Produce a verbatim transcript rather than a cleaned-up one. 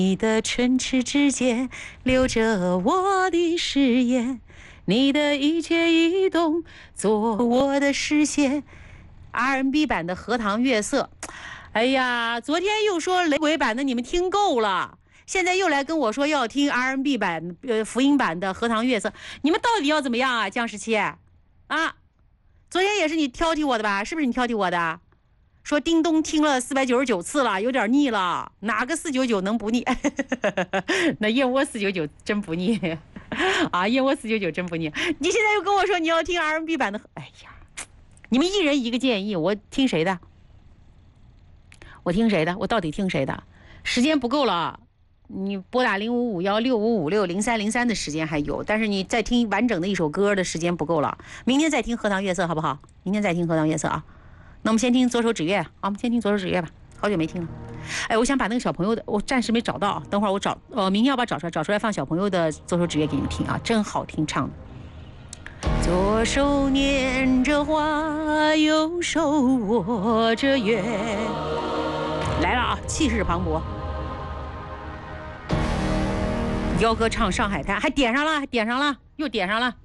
你的唇齿之间留着我的誓言，你的一切一动做我的视线。R and B 版的《荷塘月色》，哎呀，昨天又说雷鬼版的你们听够了，现在又来跟我说要听 R and B 版呃福音版的《荷塘月色》，你们到底要怎么样啊？江十七啊，昨天也是你挑剔我的吧？是不是你挑剔我的？说叮咚听了四百九十九次了，有点腻了，哪个四九九能不腻？那燕窝四九九真不腻啊！燕窝四九九真不腻。你现在又跟我说你要听 R and B 版的，哎呀！你们一人一个建议，我听谁的？我听谁的？我到底听谁的？时间不够了，你拨打零五五幺六五五六零三零三的时间还有，但是你再听完整的一首歌的时间不够了。明天再听《荷塘月色》好不好？明天再听《荷塘月色》啊。那我们先听《左手指月》啊，我们先听《左手指月》吧，好久没听了。哎，我想把那个小朋友的，我暂时没找到，等会儿我找，呃，明天要把找出来，找出来放小朋友的《左手指月》给你们听啊，真好听唱的。左手拈着花，右手握着月，来了啊，气势磅礴。幺哥唱《上海滩》，还点上了，还点上了，又点上了。